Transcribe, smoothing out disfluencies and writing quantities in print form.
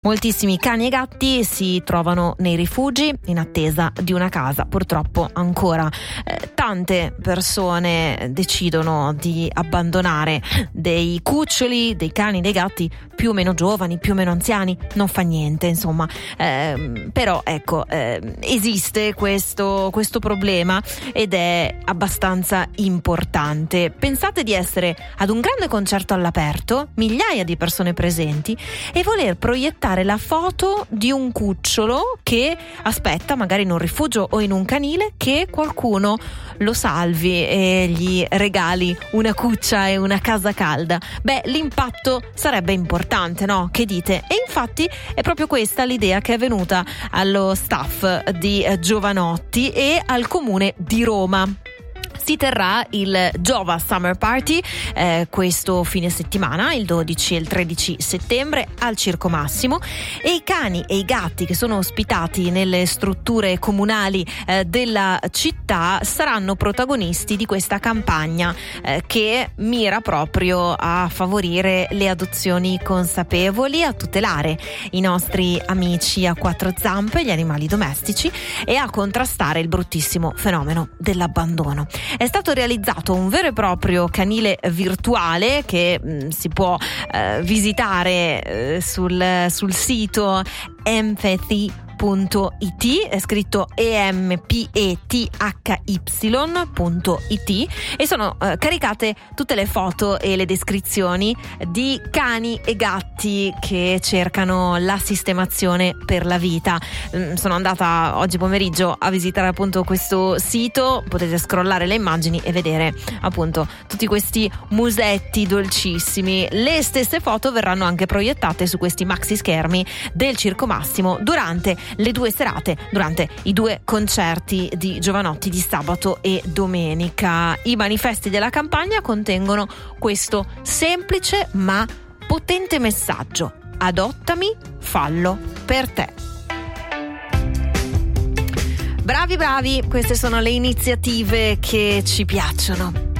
Moltissimi cani e gatti si trovano nei rifugi in attesa di una casa. Purtroppo ancora tante persone decidono di abbandonare dei cuccioli, dei cani, dei gatti più o meno giovani, più o meno anziani, non fa niente, insomma. Però ecco, esiste questo problema ed è abbastanza importante. Pensate di essere ad un grande concerto all'aperto, migliaia di persone presenti, e voler proiettare la foto di un cucciolo che aspetta magari in un rifugio o in un canile che qualcuno lo salvi e gli regali una cuccia e una casa calda. Beh, l'impatto sarebbe importante, no? Che dite? E infatti è proprio questa l'idea che è venuta allo staff di Giovanotti e al comune di Roma. Si terrà il Giova Summer Party questo fine settimana, il 12 e il 13 settembre al Circo Massimo, e i cani e i gatti che sono ospitati nelle strutture comunali della città saranno protagonisti di questa campagna che mira proprio a favorire le adozioni consapevoli, a tutelare i nostri amici a quattro zampe, gli animali domestici, e a contrastare il bruttissimo fenomeno dell'abbandono. È stato realizzato un vero e proprio canile virtuale che si può visitare sul sito empathy.it, è scritto empethy.it, e sono caricate tutte le foto e le descrizioni di cani e gatti che cercano la sistemazione per la vita. Sono andata oggi pomeriggio a visitare appunto questo sito, potete scrollare le immagini e vedere appunto tutti questi musetti dolcissimi. Le stesse foto verranno anche proiettate su questi maxi schermi del Circo Massimo durante le due serate, durante i due concerti di Giovanotti di sabato e domenica. I manifesti della campagna contengono questo semplice ma potente messaggio: adottami, fallo per te. Bravi, queste sono le iniziative che ci piacciono.